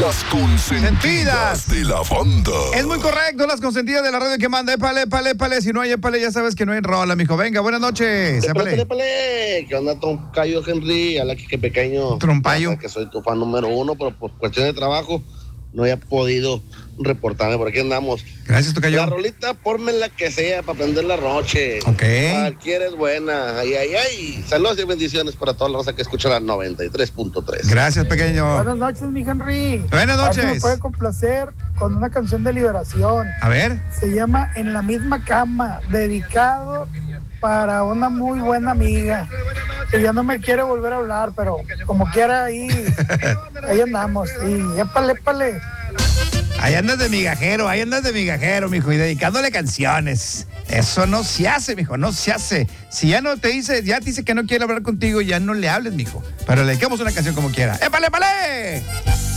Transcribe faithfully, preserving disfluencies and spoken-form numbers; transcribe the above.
Las consentidas de la banda. Es muy correcto, las consentidas de la radio que manda. Épale, épale, épale. Si no hay épale, ya sabes que no hay rola, mijo. Venga, buenas noches. Épale, Épale. épale. ¿Qué onda, Troncayo Henry? A la que pequeño. Trompayo. Que soy tu fan número uno, pero por cuestión de trabajo no había podido reportarme. Por aquí andamos. Gracias, Tocayo. La rolita, ponme la que sea para prender la noche. Ok. Cualquiera es buena. Ay, ay, ay. Saludos y bendiciones para toda la raza que escucha la noventa y tres punto tres. Gracias, pequeño. Buenas noches, mi Henry. Buenas A ver si noches. me puede complacer con una canción de liberación. A ver. Se llama En la misma cama, dedicado para una muy buena amiga que ya no me quiere volver a hablar, pero como quiera ahí, ahí andamos. Y épale, épale. Ahí andas de migajero, ahí andas de migajero, mijo, y dedicándole canciones. Eso no se hace, mijo, no se hace. Si ya no te dice, ya te dice que no quiere hablar contigo, ya no le hables, mijo. Pero le dedicamos una canción como quiera. ¡Épale, épale!